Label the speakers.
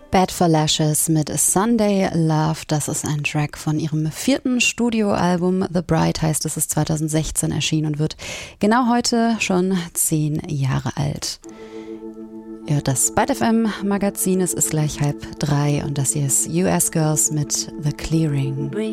Speaker 1: Bad for Lashes mit Sunday Love, das ist ein Track von ihrem 4. Studioalbum. The Bride heißt, es ist 2016 erschienen und wird genau heute schon 10 Jahre alt. Ja, das Byte FM Magazin, es ist gleich 2:30 und das hier ist US Girls mit The Clearing.